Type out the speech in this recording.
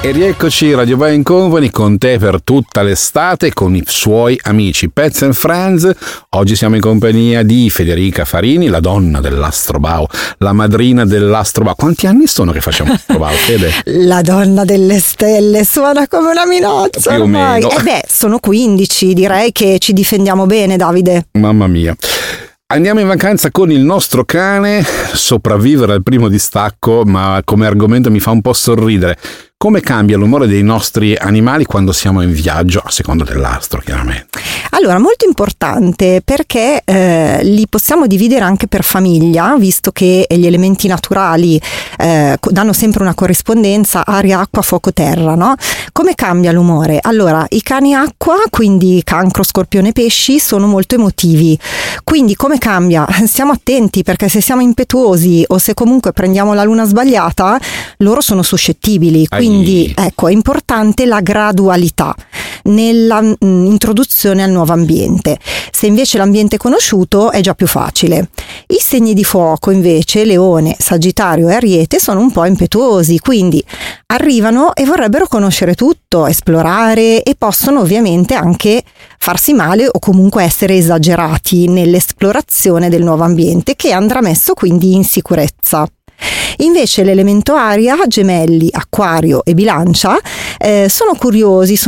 E rieccoci Radio Vai in Company con te per tutta l'estate con i suoi amici Pets and Friends. Oggi siamo in compagnia di Federica Farini, la donna dell'Astrobao, la madrina dell'Astrobao. Quanti anni sono che facciamo Astrobao, Fede? La donna delle stelle, suona come una minaccia più ormai. o meno. Sono 15, direi che ci difendiamo bene, Davide. Mamma mia. Andiamo in vacanza con il nostro cane, sopravvivere al primo distacco, ma come argomento mi fa un po' sorridere. Come cambia l'umore dei nostri animali quando siamo in viaggio, a seconda dell'astro, chiaramente? Allora, molto importante perché li possiamo dividere anche per famiglia, visto che gli elementi naturali danno sempre una corrispondenza aria, acqua, fuoco, terra, no? Come cambia l'umore? Allora, i cani acqua, quindi cancro, scorpione, pesci, sono molto emotivi. Quindi come cambia? Stiamo attenti, perché se siamo impetuosi o se comunque prendiamo la luna sbagliata, loro sono suscettibili. Quindi ecco, è importante la gradualità nella introduzione al nuovo ambiente. Se invece l'ambiente è conosciuto è già più facile. I segni di fuoco invece, Leone, Sagittario e Ariete, sono un po' impetuosi, quindi arrivano e vorrebbero conoscere tutto, esplorare, e possono ovviamente anche farsi male o comunque essere esagerati nell'esplorazione del nuovo ambiente, che andrà messo quindi in sicurezza. Invece l'elemento aria, Gemelli, Acquario e Bilancia, sono curiosi,